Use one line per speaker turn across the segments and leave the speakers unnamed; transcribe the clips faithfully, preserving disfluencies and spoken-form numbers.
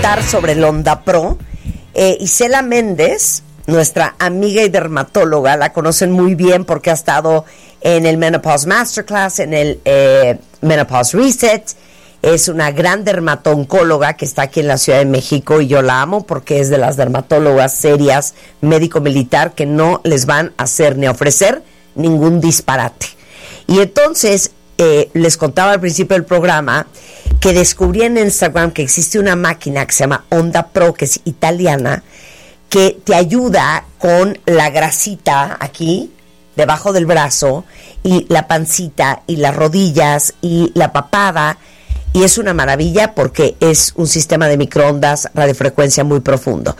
comentar sobre el OndaPro. Eh, Isela Méndez, nuestra amiga y dermatóloga, la conocen muy bien porque ha estado en el Menopause Masterclass, en el eh, Menopause Reset. Es una gran dermatooncóloga que está aquí en la Ciudad de México y yo la amo porque es de las dermatólogas serias, médico-militar, que no les van a hacer ni a ofrecer ningún disparate. Y entonces, eh, les contaba al principio del programa que descubrí en Instagram que existe una máquina que se llama OndaPro, que es italiana, que te ayuda con la grasita aquí, debajo del brazo, y la pancita, y las rodillas, y la papada. Y es una maravilla porque es un sistema de microondas, radiofrecuencia muy profundo.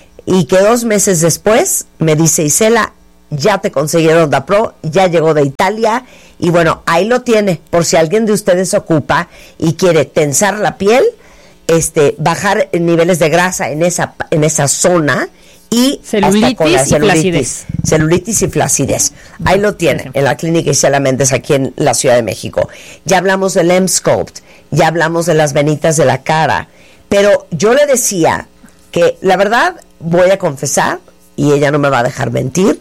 Y que dos meses después me dice Isela, ya te conseguí el OndaPro, ya llegó de Italia. Y bueno, ahí lo tiene, por si alguien de ustedes ocupa y quiere tensar la piel, este, bajar niveles de grasa en esa, en esa zona. Y
celulitis,
hasta con la celulitis,
y flacidez.
Celulitis y flacidez. Ahí lo tiene, en la clínica Isela Méndez, aquí en la Ciudad de México. Ya hablamos del Emsculpt, ya hablamos de las venitas de la cara. Pero yo le decía que, la verdad, voy a confesar, y ella no me va a dejar mentir,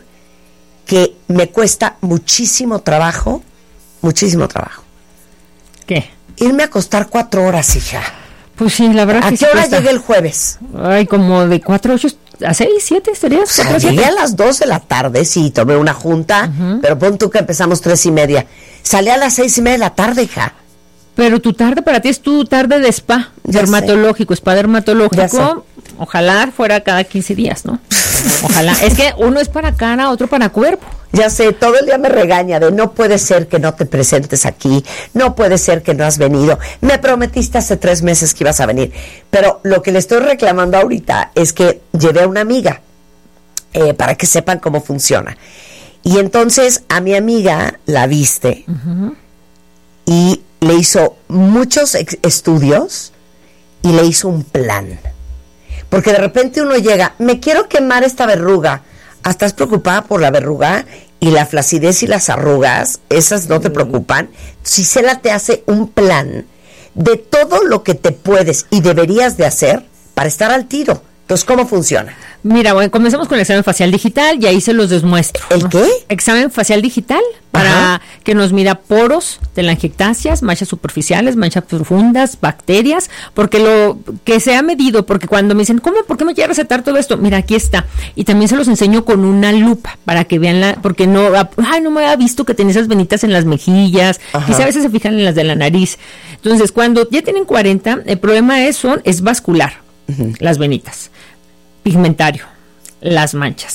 que me cuesta muchísimo trabajo, muchísimo trabajo.
¿Qué?
Irme a acostar cuatro horas, hija.
Pues sí, la verdad
¿A
que
qué
sí
hora
cuesta.
llegué el jueves?
Ay, como de cuatro, ocho, a seis, siete, ¿serías?
O sea, llegué a las dos de la tarde, sí, tomé una junta, uh-huh. Pero pon tú que empezamos tres y media. Salí a las seis y media de la tarde, hija.
Pero tu tarde para ti es tu tarde de spa,
ya
dermatológico,
sé.
Spa dermatológico. Ojalá fuera cada quince días, ¿no? Ojalá. Es que uno es para cara, otro para cuerpo.
Ya sé, todo el día me regaña de no puede ser que no te presentes aquí, no puede ser que no has venido, me prometiste hace tres meses que ibas a venir, pero lo que le estoy reclamando ahorita es que llevé a una amiga, eh, para que sepan cómo funciona, y entonces a mi amiga la viste, uh-huh. Y le hizo muchos ex- estudios y le hizo un plan, porque de repente uno llega, me quiero quemar esta verruga. ¿Estás preocupada por la verruga? Y la flacidez y las arrugas, esas no te preocupan. Si Isela te hace un plan de todo lo que te puedes y deberías de hacer para estar al tiro. Entonces, ¿cómo funciona?
Mira, bueno, comencemos con el examen facial digital y ahí se los desmuestro.
¿El qué?
Examen facial digital para Ajá. que nos mida poros, telangiectasias, manchas superficiales, manchas profundas, bacterias, porque lo que se ha medido, porque cuando me dicen, ¿cómo? ¿Por qué me quiere recetar todo esto? Mira, aquí está. Y también se los enseño con una lupa para que vean la, porque no, ay, no me había visto que tenía esas venitas en las mejillas, Ajá. quizá a veces se fijan en las de la nariz. Entonces, cuando ya tienen cuarenta, el problema es, son, es vascular, uh-huh. las venitas. Pigmentario, las manchas.